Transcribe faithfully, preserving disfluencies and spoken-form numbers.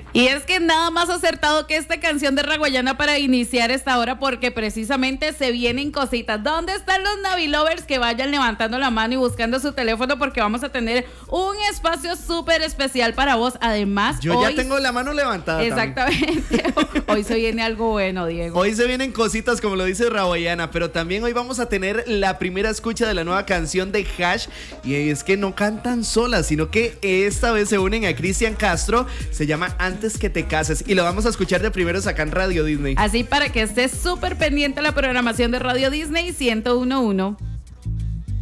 Y es que nada más acertado que esta canción de Raguayana para iniciar esta hora, porque precisamente se vienen cositas. ¿Dónde están los Navilovers? Que vayan levantando la mano y buscando su teléfono, porque vamos a tener un espacio súper especial para vos. Además, yo hoy... ya tengo la mano levantada. Exactamente. Hoy se viene algo bueno, Diego. Hoy se vienen cositas, como lo dice Raguayana, pero también hoy vamos a tener la primera escucha de la nueva canción de Hash. Y es que no cantan solas, sino que esta vez se unen a Cristian Castro. Se llama Antes que te cases y lo vamos a escuchar de primeros acá en Radio Disney. Así para que estés súper pendiente a la programación de Radio Disney ciento uno punto uno.